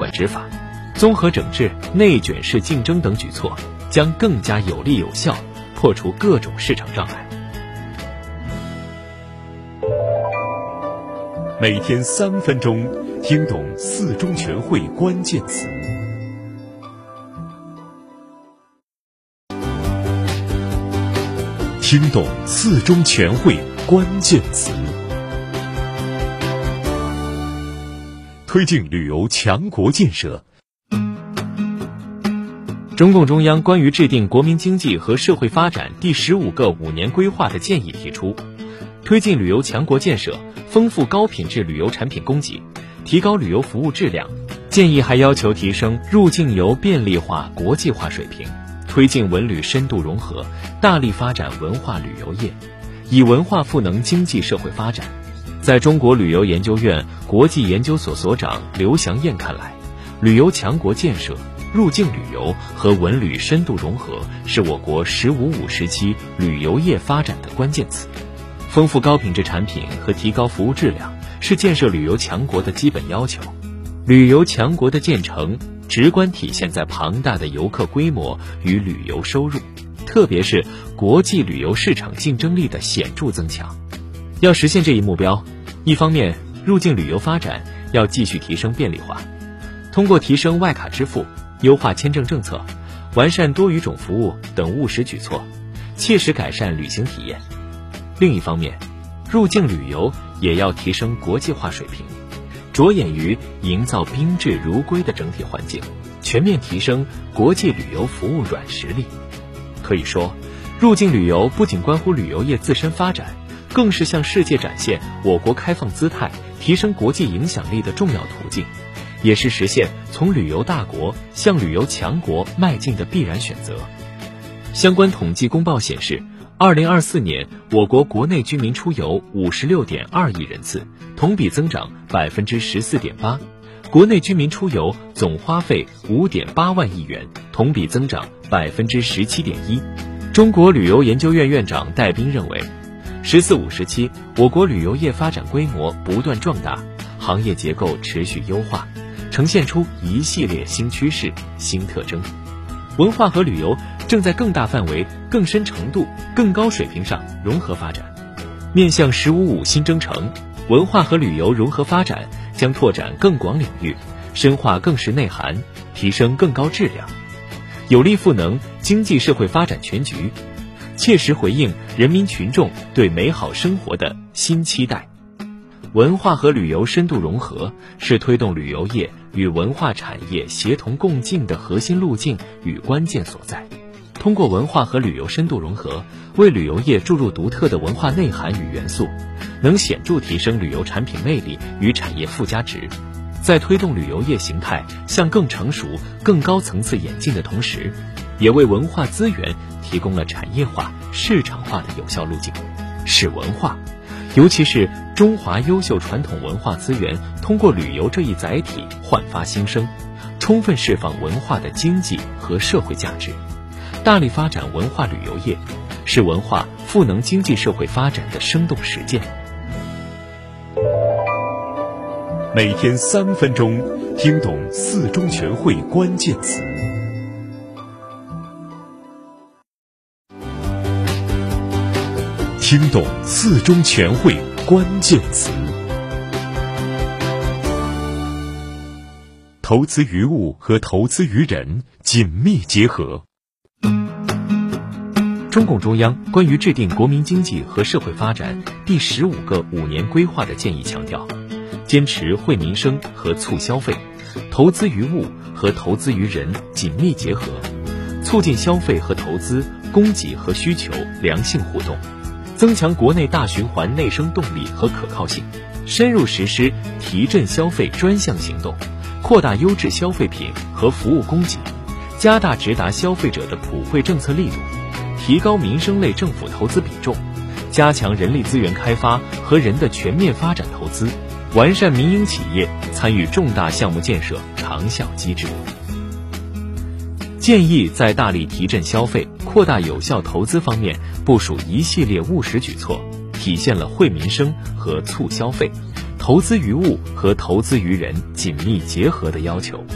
管执法，综合整治内卷式竞争等举措，将更加有力有效破除各种市场障碍。 每天3分钟，听懂4中全会关键词。听懂4中全会关键词。推进旅游强国建设。 中共中央关于制定国民经济和社会发展第15个5年规划的建议提出，推进旅游强国建设，丰富高品质旅游产品供给，提高旅游服务质量。建议还要求提升入境游便利化、国际化水平，推进文旅深度融合，大力发展文化旅游业，以文化赋能经济社会发展。在中国旅游研究院国际研究所所长刘祥燕看来，旅游强国建设、入境旅游和文旅深度融合是我国“15+5”时期旅游业发展的关键词。丰富高品质产品和提高服务质量是建设旅游强国的基本要求。旅游强国的建成，直观体现在庞大的游客规模与旅游收入，特别是国际旅游市场竞争力的显著增强。要实现这一目标，一方面，入境旅游发展要继续提升便利化，通过提升外卡支付、优化签证政策、完善多语种服务等务实举措，切实改善旅行体验。另一方面，入境旅游也要提升国际化水平，着眼于营造宾至如归的整体环境，全面提升国际旅游服务软实力。可以说，入境旅游不仅关乎旅游业自身发展，更是向世界展现我国开放姿态、提升国际影响力的重要途径，也是实现从旅游大国向旅游强国迈进的必然选择。相关统计公报显示，2024年我国国内居民出游56.2亿人次，同比增长14.8%，国内居民出游总花费5.8万亿元，同比增长17.1%。中国旅游研究院院长戴斌认为，“14+5”时期我国旅游业发展规模不断壮大，行业结构持续优化，呈现出一系列新趋势、新特征。文化和旅游正在更大范围、更深程度、更高水平上融合发展。面向“15+5”新征程，文化和旅游融合发展将拓展更广领域，深化更实内涵，提升更高质量，有力赋能经济社会发展全局，切实回应人民群众对美好生活的新期待。文化和旅游深度融合是推动旅游业与文化产业协同共进的核心路径与关键所在。通过文化和旅游深度融合，为旅游业注入独特的文化内涵与元素，能显著提升旅游产品魅力与产业附加值。在推动旅游业形态向更成熟、更高层次演进的同时，也为文化资源提供了产业化、市场化的有效路径，使文化，尤其是中华优秀传统文化资源，通过旅游这一载体焕发新生，充分释放文化的经济和社会价值，大力发展文化旅游业，是文化赋能经济社会发展的生动实践。 每天3分钟，听懂4中全会关键词。听懂4中全会关键词。投资于物和投资于人紧密结合。 中共中央关于制定国民经济和社会发展第15个5年规划的建议强调，坚持惠民生和促消费，投资于物和投资于人紧密结合，促进消费和投资、供给和需求良性互动，增强国内大循环内生动力和可靠性，深入实施提振消费专项行动，扩大优质消费品和服务供给，加大直达消费者的普惠政策力度，提高民生类政府投资比重，加强人力资源开发和人的全面发展投资，完善民营企业参与重大项目建设长效机制。建议在大力提振消费、扩大有效投资方面部署一系列务实举措，体现了惠民生和促消费、投资于物和投资于人紧密结合的要求。